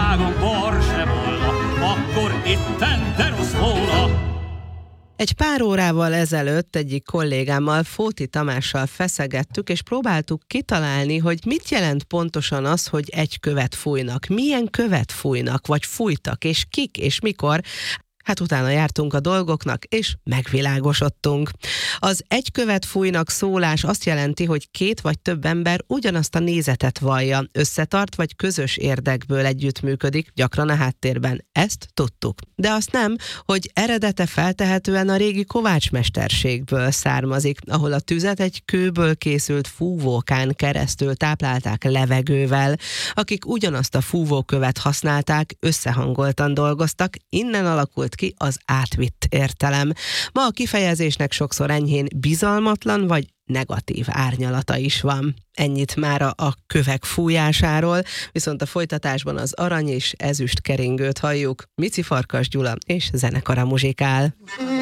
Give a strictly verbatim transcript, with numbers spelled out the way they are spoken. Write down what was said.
világon bor se volna, akkor itten de rossz volna. Egy pár órával ezelőtt egyik kollégámmal, Fóti Tamással feszegettük, és próbáltuk kitalálni, hogy mit jelent pontosan az, hogy egy követ fújnak. Milyen követ fújnak, vagy fújtak, és kik, és mikor. Hát utána jártunk a dolgoknak, és megvilágosodtunk. Az egy követ fújnak szólás azt jelenti, hogy két vagy több ember ugyanazt a nézetet vallja, összetart vagy közös érdekből együttműködik, gyakran a háttérben. Ezt tudtuk. De azt nem, hogy eredete feltehetően a régi kovácsmesterségből származik, ahol a tüzet egy kőből készült fúvókán keresztül táplálták levegővel. Akik ugyanazt a fúvókövet használták, összehangoltan dolgoztak, innen alakult ki az átvitt értelem. Ma a kifejezésnek sokszor enyhén bizalmatlan vagy negatív árnyalata is van. Ennyit mára a kövek fújásáról, viszont a folytatásban az arany és ezüst keringőt halljuk. Mici Farkas Gyula és zenekara muzsikál.